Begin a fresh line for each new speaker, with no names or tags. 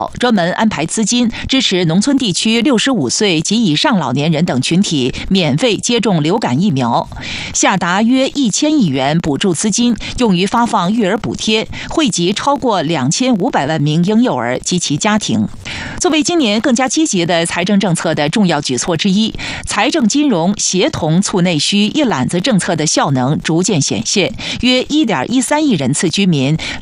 专门安排资金支持农村地区65岁及以上老年人等群体免费接种流感疫苗，下达约1000亿元补助资金，用于发放育儿补贴，惠及超过2500万名婴幼儿及其家庭。作为今年更加积极的财政政策的重要举措之一，财政金融协同促内需一揽子政策的效能逐渐显现，约1.13亿人次居民